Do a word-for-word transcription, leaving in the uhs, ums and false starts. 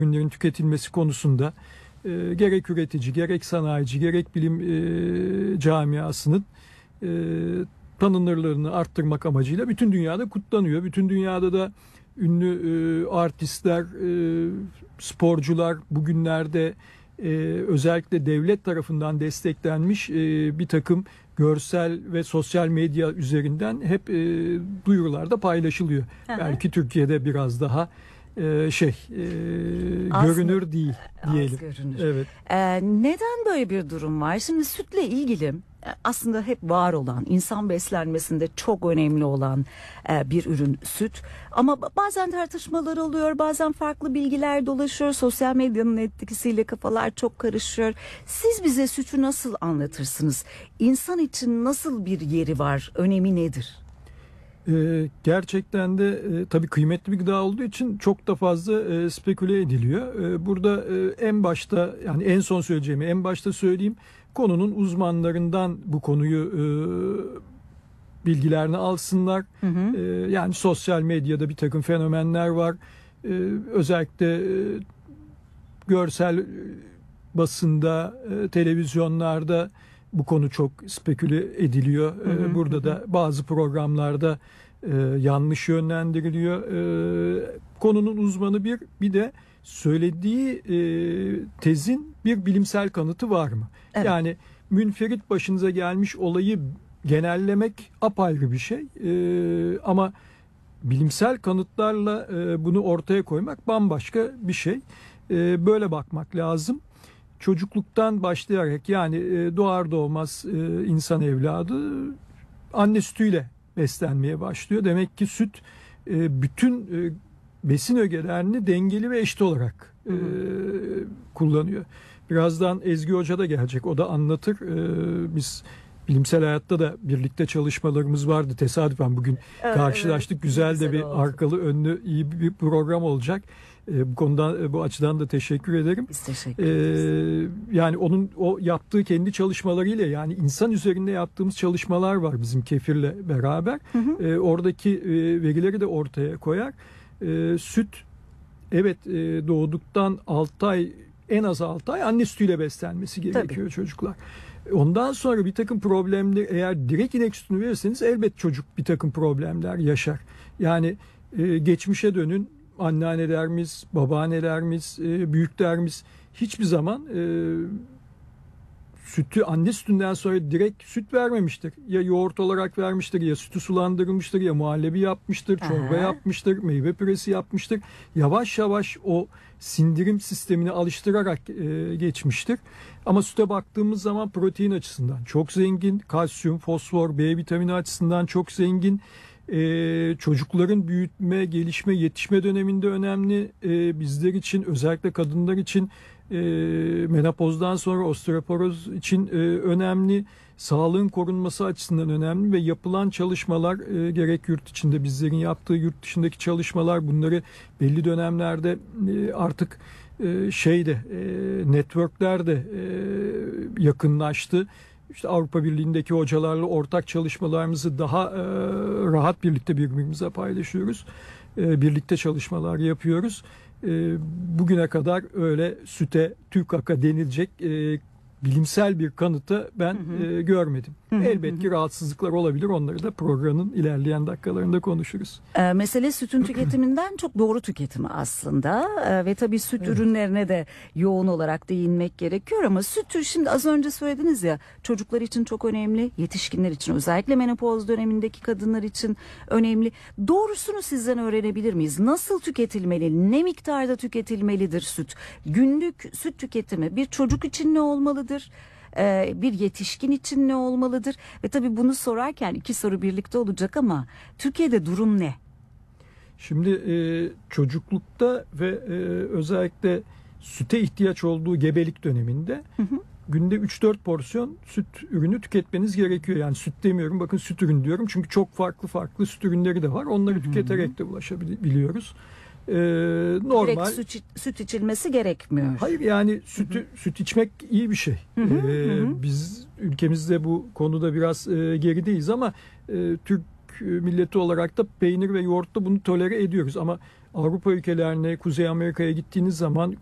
ürünlerin tüketilmesi konusunda e, gerek üretici, gerek sanayici, gerek bilim e, camiasının e, tanınırlığını arttırmak amacıyla bütün dünyada kutlanıyor. Bütün dünyada da ünlü e, artistler, e, sporcular bugünlerde e, özellikle devlet tarafından desteklenmiş e, bir takım görsel ve sosyal medya üzerinden hep e, duyurularda paylaşılıyor. Hı hı. Belki Türkiye'de biraz daha e, şey e, Az görünür mı? değil diyelim. Az görünür. Evet. Ee, neden böyle bir durum var? Şimdi sütle ilgili e, aslında hep var olan, insan beslenmesinde çok önemli olan e, bir ürün süt. Ama ba- bazen tartışmalar oluyor, bazen farklı bilgiler dolaşıyor. Sosyal medyanın etkisiyle kafalar çok karışıyor. Siz bize sütü nasıl anlatırsınız? İnsan için nasıl bir yeri var? Önemi nedir? Ee, gerçekten de e, tabii kıymetli bir gıda olduğu için çok da fazla e, speküle ediliyor. E, burada e, en başta, yani en son söyleyeceğimi en başta söyleyeyim. Konunun uzmanlarından bu konuyu e, bilgilerini alsınlar. Hı hı. E, yani sosyal medyada bir takım fenomenler var. E, özellikle e, görsel e, basında, e, televizyonlarda bu konu çok speküle ediliyor. Hı hı, E, burada hı. da bazı programlarda e, yanlış yönlendiriliyor. E, konunun uzmanı bir, bir de söylediği e, tezin bir bilimsel kanıtı var mı? Evet. Yani münferit başınıza gelmiş olayı genellemek apayrı bir şey. E, ama bilimsel kanıtlarla e, bunu ortaya koymak bambaşka bir şey. E, böyle bakmak lazım. Çocukluktan başlayarak, yani e, doğar doğmaz e, insan evladı anne sütüyle beslenmeye başlıyor. Demek ki süt e, bütün e, besin ögelerini dengeli ve eşit olarak e, kullanıyor. Birazdan Ezgi Hoca da gelecek. O da anlatır. E, biz bilimsel hayatta da birlikte çalışmalarımız vardı. Tesadüfen bugün Evet, karşılaştık. evet. Güzel de Güzel bir oldu. arkalı önlü iyi bir program olacak. E, bu konudan, e, bu açıdan da teşekkür ederim. Biz teşekkür ederiz. Ee, yani onun o yaptığı kendi çalışmalarıyla, yani insan üzerinde yaptığımız çalışmalar var bizim Kefir'le beraber. Hı hı. Ee, oradaki e, verileri de ortaya koyar. Ee, süt, evet, e, doğduktan altı ay, en az altı ay anne sütüyle beslenmesi gerekiyor çocuklar. Ondan sonra bir takım problemler, eğer direkt inek sütünü verirseniz elbet çocuk bir takım problemler yaşar. Yani e, geçmişe dönün. Anneannelerimiz, babaannelerimiz, e, büyüklerimiz hiçbir zaman e, sütü, anne sütünden sonra direkt süt vermemiştir. Ya yoğurt olarak vermiştir, ya sütü sulandırılmıştır, ya muhallebi yapmıştır, çorba Aha. yapmıştır, meyve püresi yapmıştır. Yavaş yavaş o sindirim sistemini alıştırarak e, geçmiştir. Ama süte baktığımız zaman protein açısından çok zengin, kalsiyum, fosfor, B vitamini açısından çok zengin. Ee, çocukların büyütme, gelişme, yetişme döneminde önemli. Ee, bizler için, özellikle kadınlar için, e, menopozdan sonra osteoporoz için e, önemli. Sağlığın korunması açısından önemli ve yapılan çalışmalar, e, gerek yurt içinde bizlerin yaptığı, yurt dışındaki çalışmalar, bunları belli dönemlerde e, artık e, şeyde e, networkler de e, yakınlaştı. İşte Avrupa Birliği'ndeki hocalarla ortak çalışmalarımızı daha e, rahat birlikte birbirimize paylaşıyoruz. E, birlikte çalışmalar yapıyoruz. E, bugüne kadar öyle süte TÜKAK'a denilecek e, bilimsel bir kanıtı ben Hı hı. e, görmedim. Hı hı, Elbet hı ki rahatsızlıklar olabilir. Onları da programın ilerleyen dakikalarında konuşuruz. Ee, mesele sütün tüketiminden çok doğru tüketimi aslında. Ee, ve tabii süt Evet. ürünlerine de yoğun olarak değinmek gerekiyor ama sütü, şimdi az önce söylediniz ya, çocuklar için çok önemli, yetişkinler için, özellikle menopoz dönemindeki kadınlar için önemli. Doğrusunu sizden öğrenebilir miyiz? Nasıl tüketilmeli? Ne miktarda tüketilmelidir süt? Günlük süt tüketimi bir çocuk için ne olmalıdır? Ee, bir yetişkin için ne olmalıdır? Ve tabii bunu sorarken iki soru birlikte olacak ama Türkiye'de durum ne? Şimdi e, çocuklukta ve e, özellikle süte ihtiyaç olduğu gebelik döneminde Hı hı. günde üç dört porsiyon süt ürünü tüketmeniz gerekiyor. Yani süt demiyorum, bakın süt ürün diyorum. Çünkü çok farklı farklı süt ürünleri de var. Onları Hı hı. tüketerek de ulaşabiliyoruz. Ee, normal. Direkt süt, süt içilmesi gerekmiyor. Hayır, yani sütü Hı hı. süt içmek iyi bir şey. Hı hı, Ee, hı hı. Biz ülkemizde bu konuda biraz e, gerideyiz ama e, Türk milleti olarak da peynir ve yoğurtla bunu tolere ediyoruz. Ama Avrupa ülkelerine, Kuzey Amerika'ya gittiğiniz zaman